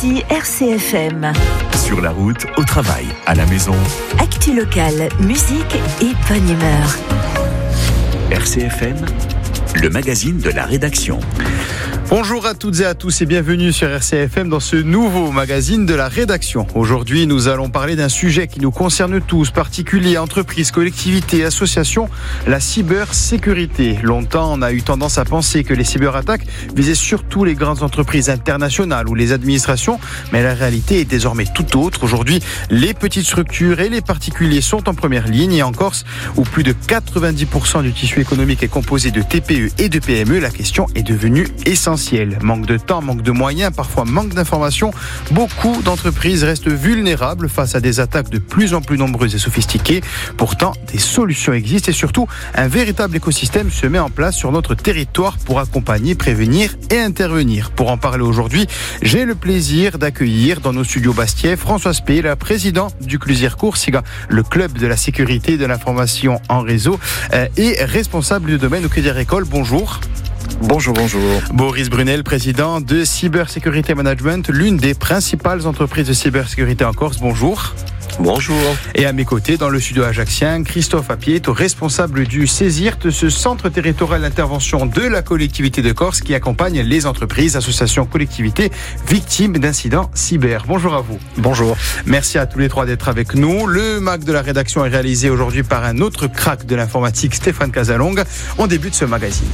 Ici RCFM. Sur la route, au travail, à la maison. Actu locale, musique et bonne humeur. RCFM, le magazine de la rédaction. Bonjour à toutes et à tous et bienvenue sur RCFM dans ce nouveau magazine de la rédaction. Aujourd'hui, nous allons parler d'un sujet qui nous concerne tous, particuliers, entreprises, collectivités, associations, la cybersécurité. Longtemps, on a eu tendance à penser que les cyberattaques visaient surtout les grandes entreprises internationales ou les administrations, mais la réalité est désormais tout autre. Aujourd'hui, les petites structures et les particuliers sont en première ligne et en Corse, où plus de 90% du tissu économique est composé de TPE et de PME, la question est devenue essentielle. Manque de temps, manque de moyens, parfois manque d'informations. Beaucoup d'entreprises restent vulnérables face à des attaques de plus en plus nombreuses et sophistiquées. Pourtant, des solutions existent et surtout, un véritable écosystème se met en place sur notre territoire pour accompagner, prévenir et intervenir. Pour en parler aujourd'hui, j'ai le plaisir d'accueillir dans nos studios Bastiais Françoise P, la présidente du Clusier-Cours, le club de la sécurité et de l'information en réseau et responsable du domaine au Crédit Agricole. Bonjour. Bonjour. Boris Brunel, président de Cybersécurité Management, l'une des principales entreprises de cybersécurité en Corse. Bonjour. Bonjour. Et à mes côtés, dans le studio ajaccien, Christophe Apieto, responsable du CESIRT, ce centre territorial d'intervention de la collectivité de Corse qui accompagne les entreprises, associations, collectivités victimes d'incidents cyber. Bonjour à vous. Bonjour. Merci à tous les trois d'être avec nous. Le MAG de la rédaction est réalisé aujourd'hui par un autre crack de l'informatique, Stéphane Casalong. On débute ce magazine.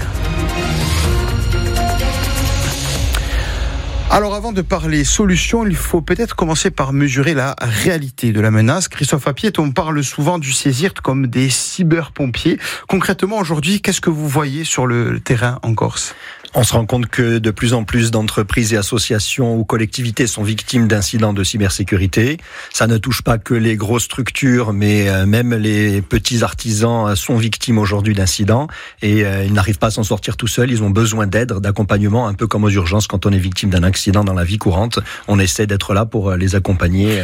Alors avant de parler solutions, il faut peut-être commencer par mesurer la réalité de la menace. Christophe Apieto, on parle souvent du CESIRT comme des cyberpompiers. Concrètement aujourd'hui, qu'est-ce que vous voyez sur le terrain en Corse ? On se rend compte que de plus en plus d'entreprises et associations ou collectivités sont victimes d'incidents de cybersécurité. Ça ne touche pas que les grosses structures, mais même les petits artisans sont victimes aujourd'hui d'incidents et ils n'arrivent pas à s'en sortir tout seuls. Ils ont besoin d'aide, d'accompagnement, un peu comme aux urgences quand on est victime d'un accident dans la vie courante. On essaie d'être là pour les accompagner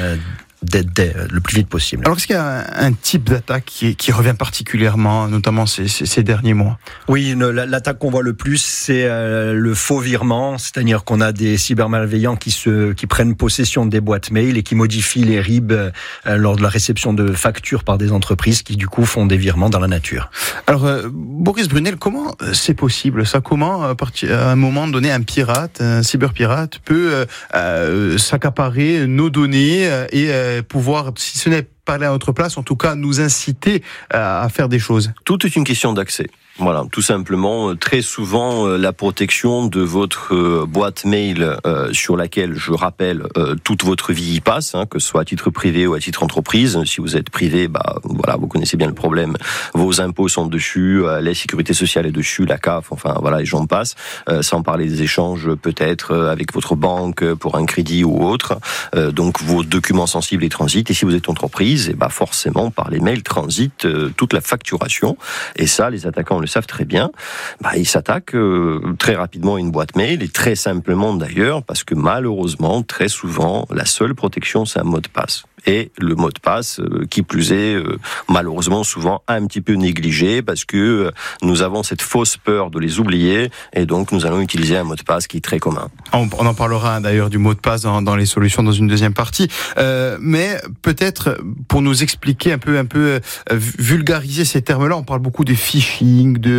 le plus vite possible. Alors, est-ce qu'il y a un type d'attaque qui revient particulièrement, notamment ces derniers mois ? Oui, l'attaque qu'on voit le plus, c'est le faux virement, c'est-à-dire qu'on a des cybermalveillants qui prennent possession des boîtes mail et qui modifient les RIB lors de la réception de factures par des entreprises qui, du coup, font des virements dans la nature. Alors, Boris Brunel, comment c'est possible ça ? Comment, à un moment donné, un cyberpirate peut s'accaparer nos données et pouvoir, si ce n'est parler à notre place, en tout cas nous inciter à faire des choses. Tout est une question d'accès. Voilà, tout simplement, très souvent, la protection de votre boîte mail sur laquelle, je rappelle, toute votre vie y passe, que ce soit à titre privé ou à titre entreprise. Si vous êtes privé, voilà, vous connaissez bien le problème. Vos impôts sont dessus, la sécurité sociale est dessus, la CAF, enfin voilà, et j'en passe. Sans parler des échanges peut-être avec votre banque pour un crédit ou autre. Donc vos documents sensibles et transitent. Et si vous êtes entreprise, forcément par les mails transite toute la facturation. Et ça, les attaquants le savent très bien. Ils s'attaquent très rapidement à une boîte mail et très simplement d'ailleurs parce que malheureusement, très souvent, la seule protection, c'est un mot de passe. Et le mot de passe, qui plus est, malheureusement souvent un petit peu négligé parce que nous avons cette fausse peur de les oublier et donc nous allons utiliser un mot de passe qui est très commun. On en parlera d'ailleurs du mot de passe dans les solutions dans une deuxième partie, mais peut-être pour nous expliquer un peu vulgariser ces termes-là, on parle beaucoup de phishing, de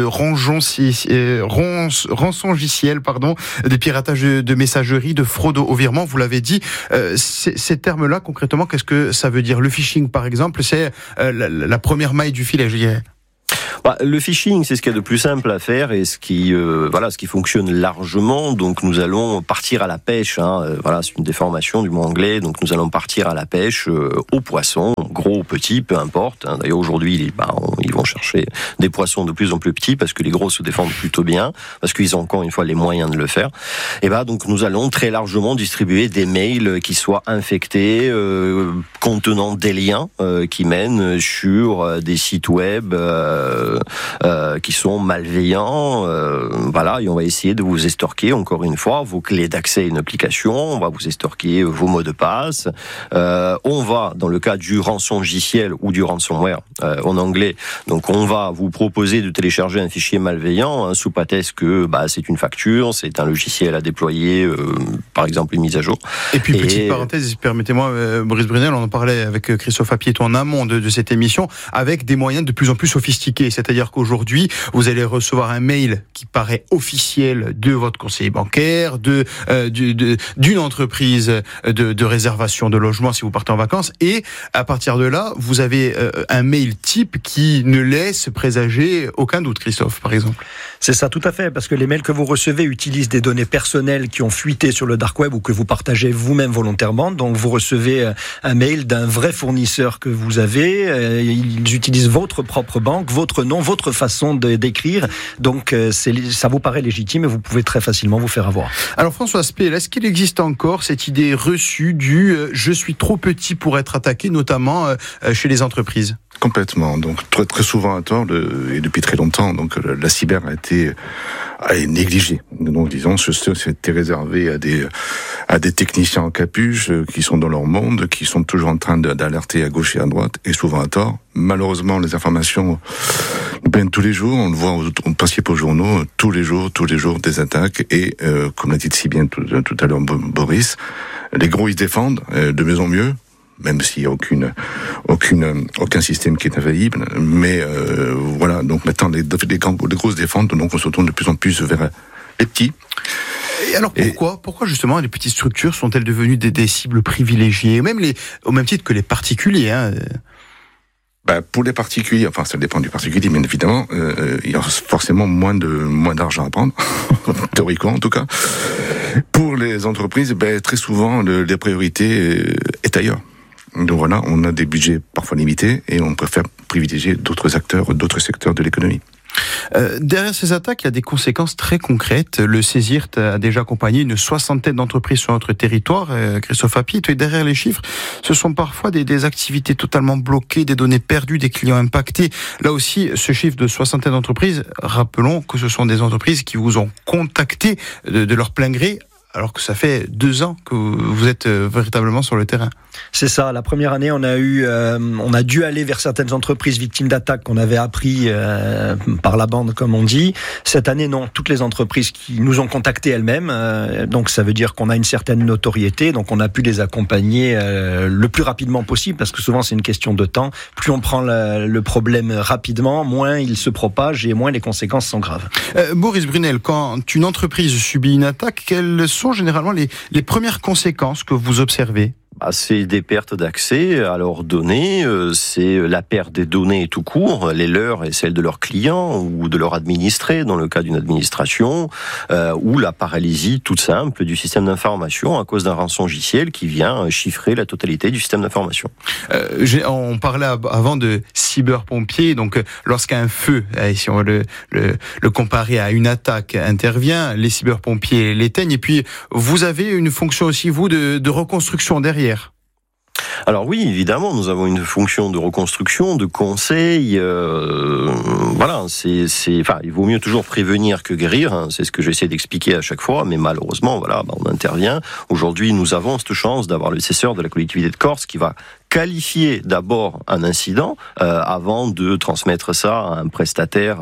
rançongiciel, des piratages de messagerie, de fraude au virement. Vous l'avez dit, ces termes-là concrètement, qu'est-ce que ça veut dire ? Le phishing, par exemple, c'est la première maille du filet, je dirais. Le phishing, c'est ce qu'il y a de plus simple à faire et ce qui fonctionne largement. Donc nous allons partir à la pêche. C'est une déformation du mot anglais. Donc nous allons partir à la pêche aux poissons, gros ou petits, peu importe. D'ailleurs aujourd'hui, ils vont chercher des poissons de plus en plus petits parce que les gros se défendent plutôt bien, parce qu'ils ont encore une fois les moyens de le faire. Et donc nous allons très largement distribuer des mails qui soient infectés, contenant des liens qui mènent sur des sites web. Qui sont malveillants, et on va essayer de vous estorquer encore une fois vos clés d'accès à une application, on va vous estorquer vos mots de passe, on va, dans le cas du rançon rançongiciel ou du ransomware en anglais. Donc on va vous proposer de télécharger un fichier malveillant sous prétexte que c'est une facture, c'est un logiciel à déployer, par exemple une mise à jour. Et puis petite parenthèse, permettez-moi, Boris Brunel, on en parlait avec Christophe Apieto en amont de cette émission, avec des moyens de plus en plus sophistiqués. C'est-à-dire qu'aujourd'hui, vous allez recevoir un mail qui paraît officiel de votre conseiller bancaire, d'une entreprise de réservation de logement si vous partez en vacances, et à partir de là, vous avez un mail type qui ne laisse présager aucun doute, Christophe, par exemple. C'est ça, tout à fait, parce que les mails que vous recevez utilisent des données personnelles qui ont fuité sur le dark web ou que vous partagez vous-même volontairement. Donc vous recevez un mail d'un vrai fournisseur que vous avez, ils utilisent votre propre banque, votre nom, votre façon d'écrire. Donc ça vous paraît légitime et vous pouvez très facilement vous faire avoir. Alors François Speel, est-ce qu'il existe encore cette idée reçue du je suis trop petit pour être attaqué, notamment chez les entreprises ? Complètement. Donc très souvent à tort et depuis très longtemps. Donc la cyber a été négligée. Donc disons, c'était réservé à des techniciens en capuche qui sont dans leur monde, qui sont toujours en train d'alerter à gauche et à droite, et souvent à tort. Malheureusement, les informations nous prennent tous les jours. On le voit au principal aux journaux, tous les jours des attaques. Et comme l'a dit si bien tout à l'heure Boris, les gros ils se défendent de mieux en mieux. Même s'il n'y a aucun système qui est infaillible, mais voilà. Donc maintenant, les grosses défendent, donc on se tourne de plus en plus vers les petits. Et alors pourquoi justement les petites structures sont-elles devenues des cibles privilégiées, même au même titre que les particuliers, hein? Pour les particuliers, enfin ça dépend du particulier, bien évidemment, il y a forcément moins d'argent à prendre, théoriquement en tout cas. Pour les entreprises, très souvent les priorités est ailleurs. Donc voilà, on a des budgets parfois limités et on préfère privilégier d'autres acteurs, d'autres secteurs de l'économie. Derrière ces attaques, il y a des conséquences très concrètes. Le CESIRT a déjà accompagné une 60aine d'entreprises sur notre territoire, Christophe Apieto, et derrière les chiffres, ce sont parfois des activités totalement bloquées, des données perdues, des clients impactés. Là aussi, ce chiffre de 60aine d'entreprises, rappelons que ce sont des entreprises qui vous ont contacté de leur plein gré, alors que ça fait 2 ans que vous êtes véritablement sur le terrain. C'est ça. La première année, on a dû aller vers certaines entreprises victimes d'attaques qu'on avait appris par la bande, comme on dit. Cette année, non. Toutes les entreprises qui nous ont contactés elles-mêmes. Donc, ça veut dire qu'on a une certaine notoriété. Donc, on a pu les accompagner le plus rapidement possible, parce que souvent, c'est une question de temps. Plus on prend le problème rapidement, moins il se propage et moins les conséquences sont graves. Boris Brunel, quand une entreprise subit une attaque, quelles sont généralement les premières conséquences que vous observez ? C'est des pertes d'accès à leurs données, c'est la perte des données tout court, les leurs et celles de leurs clients ou de leurs administrés dans le cas d'une administration, ou la paralysie toute simple du système d'information à cause d'un rançongiciel qui vient chiffrer la totalité du système d'information. On parlait avant de cyberpompiers, donc lorsqu'un feu, si on veut le comparer à une attaque, intervient, les cyberpompiers l'éteignent, et puis vous avez une fonction aussi, vous, de reconstruction derrière. Alors oui, évidemment, nous avons une fonction de reconstruction, de conseil. Voilà, il vaut mieux toujours prévenir que guérir. Hein, c'est ce que j'essaie d'expliquer à chaque fois. Mais malheureusement, on intervient. Aujourd'hui, nous avons cette chance d'avoir le CESIRT de la collectivité de Corse qui va qualifier d'abord un incident avant de transmettre ça à un prestataire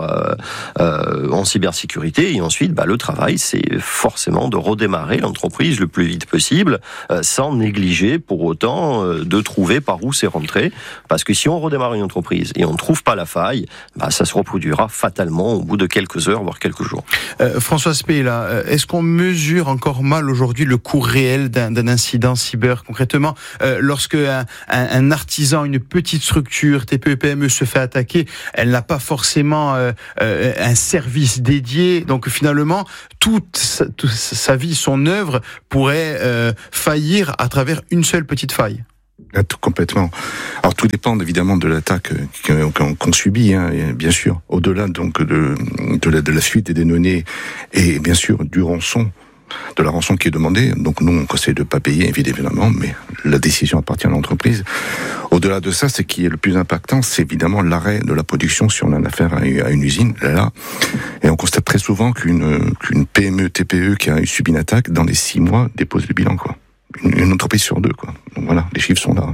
en cybersécurité, et ensuite le travail c'est forcément de redémarrer l'entreprise le plus vite possible sans négliger pour autant de trouver par où c'est rentré, parce que si on redémarre une entreprise et on ne trouve pas la faille, ça se reproduira fatalement au bout de quelques heures voire quelques jours. François Speel, est-ce qu'on mesure encore mal aujourd'hui le coût réel d'un incident cyber concrètement, lorsque un artisan, une petite structure, TPE-PME se fait attaquer, elle n'a pas forcément un service dédié. Donc finalement, toute sa vie, son œuvre pourrait faillir à travers une seule petite faille. Complètement. Alors tout dépend évidemment de l'attaque qu'on subit, hein, bien sûr. Au-delà donc de la fuite des données et bien sûr du rançon. De la rançon qui est demandée. Donc nous, on conseille de ne pas payer, évidemment, mais la décision appartient à l'entreprise. Au-delà de ça, ce qui est le plus impactant, c'est évidemment l'arrêt de la production si on a affaire à une usine. Là. Et on constate très souvent qu'une PME, TPE qui a subi une attaque, dans les 6 mois, dépose le bilan, quoi. Une entreprise sur 2, quoi. Donc voilà, les chiffres sont là.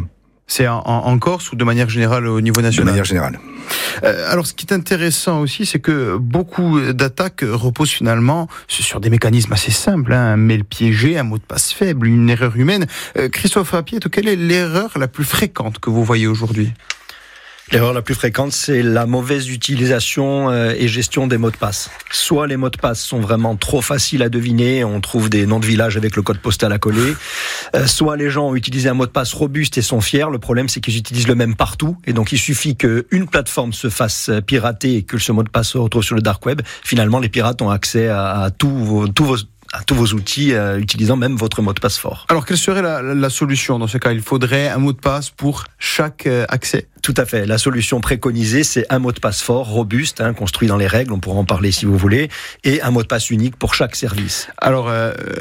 C'est en Corse ou de manière générale au niveau national? De manière générale. Alors, ce qui est intéressant aussi, c'est que beaucoup d'attaques reposent finalement sur des mécanismes assez simples. Un mail piégé, un mot de passe faible, une erreur humaine. Christophe Rapieto, quelle est l'erreur la plus fréquente que vous voyez aujourd'hui? L'erreur la plus fréquente, c'est la mauvaise utilisation et gestion des mots de passe. Soit les mots de passe sont vraiment trop faciles à deviner, on trouve des noms de villages avec le code postal à coller. Soit les gens ont utilisé un mot de passe robuste et sont fiers. Le problème, c'est qu'ils utilisent le même partout. Et donc, il suffit qu'une plateforme se fasse pirater et que ce mot de passe se retrouve sur le dark web. Finalement, les pirates ont accès à tous vos outils, utilisant même votre mot de passe fort. Alors, quelle serait la solution dans ce cas? Il faudrait un mot de passe pour chaque accès? Tout à fait. La solution préconisée, c'est un mot de passe fort, robuste, construit dans les règles, on pourra en parler si vous voulez, et un mot de passe unique pour chaque service. Alors,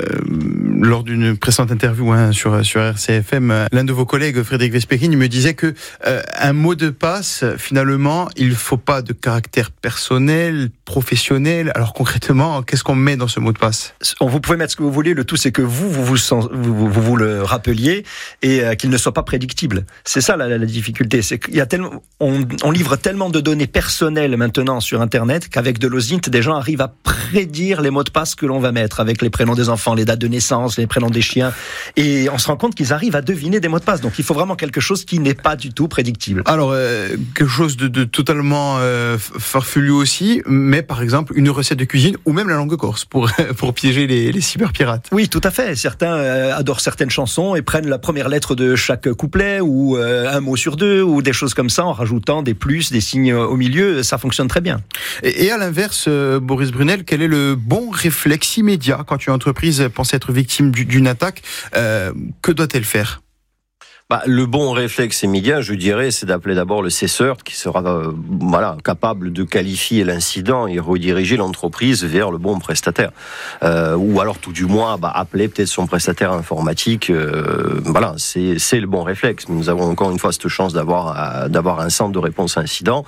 lors d'une précédente interview sur RCFM, l'un de vos collègues, Frédéric Vesperine, me disait que un mot de passe, finalement, il ne faut pas de caractère personnel, professionnel. Alors concrètement, qu'est-ce qu'on met dans ce mot de passe? Vous pouvez mettre ce que vous voulez, le tout c'est que vous le rappeliez et qu'il ne soit pas prédictible. C'est ça la difficulté, c'est qu'il y a tellement, on livre tellement de données personnelles maintenant sur Internet qu'avec de l'OSINT, des gens arrivent à prédire les mots de passe que l'on va mettre avec les prénoms des enfants, les dates de naissance, les prénoms des chiens, et on se rend compte qu'ils arrivent à deviner des mots de passe. Donc il faut vraiment quelque chose qui n'est pas du tout prédictible. Alors quelque chose de totalement farfelu aussi, mais par exemple une recette de cuisine ou même la langue corse pour piéger les cyberpirates. Oui, tout à fait. Certains adorent certaines chansons et prennent la première lettre de chaque couplet ou un mot sur deux ou des choses comme ça en rajoutant des plus, des signes au milieu. Ça fonctionne très bien. Et à l'inverse, Boris Brunel, quel est le bon réflexe immédiat quand une entreprise pense être victime d'une attaque? Que doit-elle faire? Le bon réflexe immédiat, je dirais, c'est d'appeler d'abord le CSERT qui sera capable de qualifier l'incident et rediriger l'entreprise vers le bon prestataire. Ou alors tout du moins appeler peut-être son prestataire informatique. C'est le bon réflexe. Nous avons encore une fois cette chance d'avoir un centre de réponse à incident.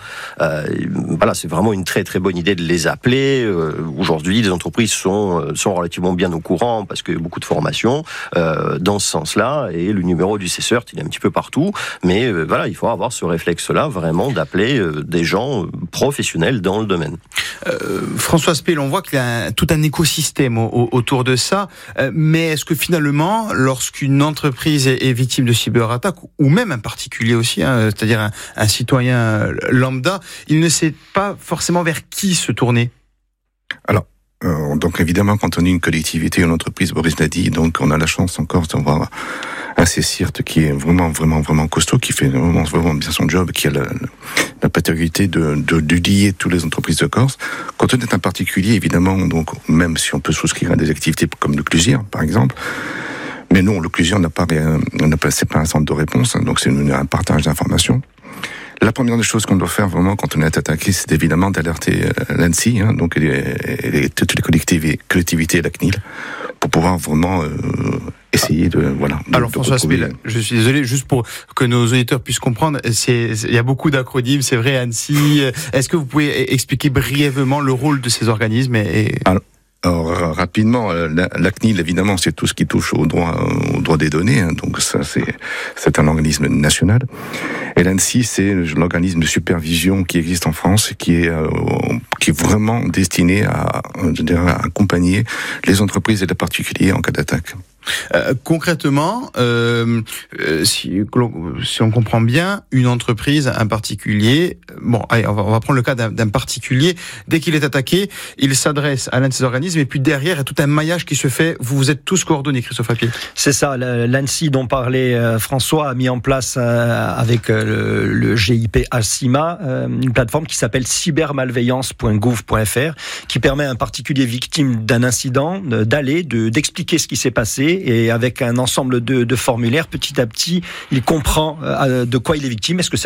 C'est vraiment une très très bonne idée de les appeler. Aujourd'hui, les entreprises sont relativement bien au courant parce qu'il y a beaucoup de formations dans ce sens-là, et le numéro du CSERT, il est un petit peu partout, mais il faut avoir ce réflexe-là, vraiment d'appeler des gens professionnels dans le domaine. François Spel, on voit qu'il y a tout un écosystème autour de ça, mais est-ce que finalement, lorsqu'une entreprise est victime de cyberattaque, ou même un particulier aussi, c'est-à-dire un citoyen lambda, il ne sait pas forcément vers qui se tourner? Alors, donc évidemment, quand on est une collectivité ou une entreprise, Boris l'a dit, donc on a la chance encore d'avoir un CSIRT qui est vraiment costaud, qui fait vraiment bien son job, qui a la paternité de lier toutes les entreprises de Corse. Quand on est un particulier, évidemment, donc même si on peut souscrire à des activités comme le Clusier, par exemple, mais non, le Clusier c'est pas un centre de réponse, donc c'est un partage d'informations. La première des choses qu'on doit faire vraiment quand on est attaqué, c'est évidemment d'alerter l'ANSSI, donc toutes les collectivités et la CNIL, pour pouvoir vraiment essayer de Alors François Spel, je suis désolé, juste pour que nos auditeurs puissent comprendre, il y a beaucoup d'acronymes, c'est vrai, ANSSI. Est-ce que vous pouvez expliquer brièvement le rôle de ces organismes Alors rapidement, la CNIL, évidemment, c'est tout ce qui touche au droit des données, donc ça c'est un organisme national. Et l'ANSSI, c'est l'organisme de supervision qui existe en France et qui est vraiment destiné à accompagner les entreprises et les particuliers en cas d'attaque. Concrètement, si on comprend bien, une entreprise, un particulier, on va prendre le cas d'un particulier, dès qu'il est attaqué, il s'adresse à l'un de ces organismes et puis derrière, il y a tout un maillage qui se fait. Vous êtes tous coordonnés, Christophe Appier. C'est ça, l'ANSSI dont parlait François a mis en place avec le GIP ACIMA une plateforme qui s'appelle cybermalveillance.gouv.fr qui permet à un particulier victime d'un incident d'expliquer ce qui s'est passé, et avec un ensemble de formulaires, petit à petit, il comprend de quoi il est victime. Est-ce que c'est